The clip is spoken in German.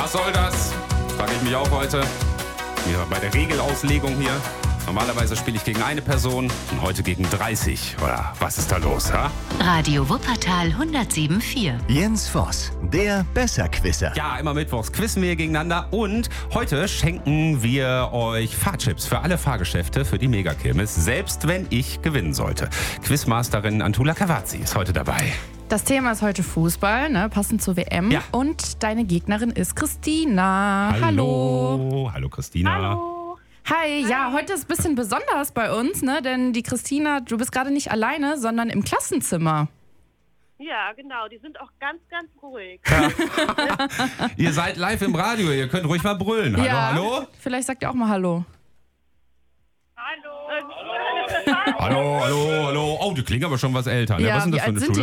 Was soll das? Frage ich mich auch heute. Ja, bei der Regelauslegung hier. Normalerweise spiele ich gegen eine Person und heute gegen 30. Oder was ist da los, ha? Radio Wuppertal 107.4. Jens Voss, der Besserquisser. Ja, immer mittwochs quizzen wir gegeneinander und heute schenken wir euch Fahrchips für alle Fahrgeschäfte für die Megakirmes, selbst wenn ich gewinnen sollte. Quizmasterin Antula Cavazzi ist heute dabei. Das Thema ist heute Fußball, ne? Passend zur WM. Ja. Und deine Gegnerin ist Christina. Hallo. Hallo Christina. Hallo. Hi, ja, heute ist ein bisschen besonders bei uns, ne? Denn die Christina, du bist gerade nicht alleine, sondern im Klassenzimmer. Ja, genau. Die sind auch ganz, ganz ruhig. Ihr seid live im Radio, ihr könnt ruhig mal brüllen. Hallo, ja, hallo? Vielleicht sagt ihr auch mal Hallo. Hallo. Hallo, hallo, hallo. Oh, die klingen aber schon was älter. Ne? Ja, Was ist denn wie das für alt eine sind Schule?